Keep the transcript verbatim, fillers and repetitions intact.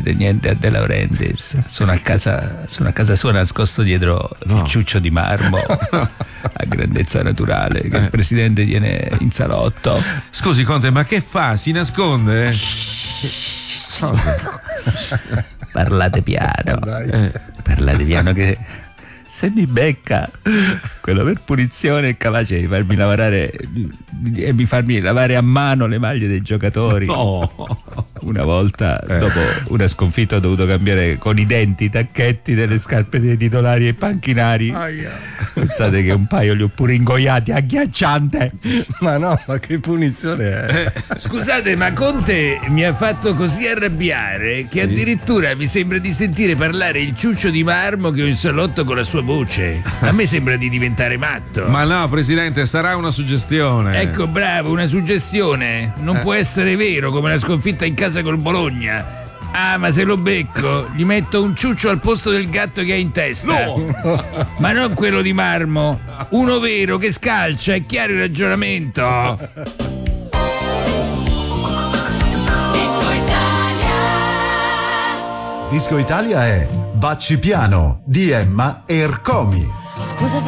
succede niente a De Laurentiis. Sono a casa, sono a casa sua nascosto dietro no. il ciuccio di marmo a grandezza naturale che eh. il presidente tiene in salotto. Scusi Conte, ma che fa? Si nasconde? Parlate piano. Eh. Parlate piano che se mi becca quello per punizione è capace di farmi lavorare e mi farmi lavare a mano le maglie dei giocatori. No. Una volta eh. dopo una sconfitta ho dovuto cambiare con i denti i tacchetti delle scarpe dei titolari e i panchinari. Oh, yeah. Pensate che un paio li ho pure ingoiati agghiacciante. Ma no, ma che punizione è? Scusate, ma Conte mi ha fatto così arrabbiare che sì. addirittura mi sembra di sentire parlare il ciuccio di marmo che ho in salotto con la sua voce. A me sembra di diventare matto. Ma no, presidente, sarà una suggestione. Ecco, bravo, una suggestione. Non eh. può essere vero, come la sconfitta in casa col Bologna. Ah, ma se lo becco gli metto un ciuccio al posto del gatto che ha in testa. No. Ma non quello di marmo, uno vero che scalcia. È chiaro il ragionamento? Disco Italia. Disco Italia è Bacci Piano di Emma e Ercomi. Scusa